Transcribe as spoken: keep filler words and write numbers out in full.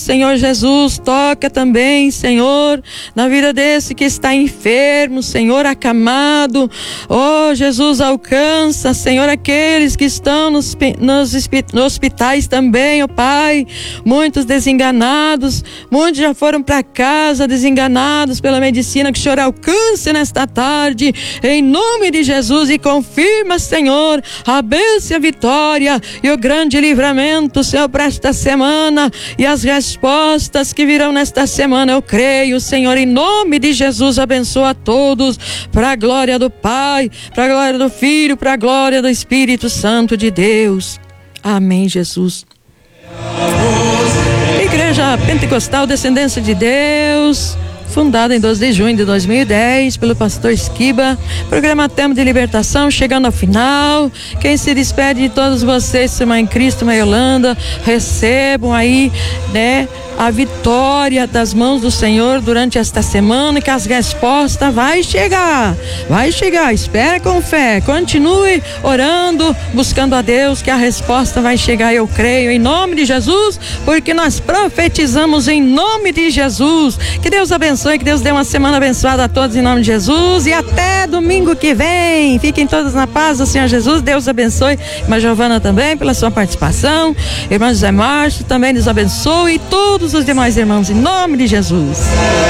Senhor Jesus, toca também, Senhor, na vida desse que está enfermo, Senhor, acamado. Oh, Jesus, alcança, Senhor, aqueles que estão nos, nos, nos hospitais também, ó oh, Pai. Muitos desenganados, muitos já foram para casa desenganados pela medicina. Que o Senhor alcance nesta tarde, em nome de Jesus, e confirma, Senhor, a bênção, a vitória e o grande livramento, Senhor, para esta semana e as respostas respostas que virão nesta semana. Eu creio, Senhor, em nome de Jesus. Abençoa a todos, para a glória do Pai, para a glória do Filho, para a glória do Espírito Santo de Deus. Amém, Jesus. Igreja Pentecostal Descendência de Deus, fundada em doze de junho de dois mil e dez pelo pastor Esquiba. Programa Tempo de Libertação chegando ao final. Quem se despede de todos vocês, irmã em Cristo, irmã Yolanda, recebam aí, né, a vitória das mãos do Senhor durante esta semana, que as respostas vai chegar, vai chegar, espera com fé, continue orando, buscando a Deus, que a resposta vai chegar, eu creio, em nome de Jesus, porque nós profetizamos em nome de Jesus. Que Deus abençoe, que Deus dê uma semana abençoada a todos em nome de Jesus, e até domingo que vem, fiquem todos na paz do Senhor Jesus. Deus abençoe, irmã Giovana também pela sua participação, irmã José Márcio também, Deus abençoe, e todos os demais irmãos, em nome de Jesus.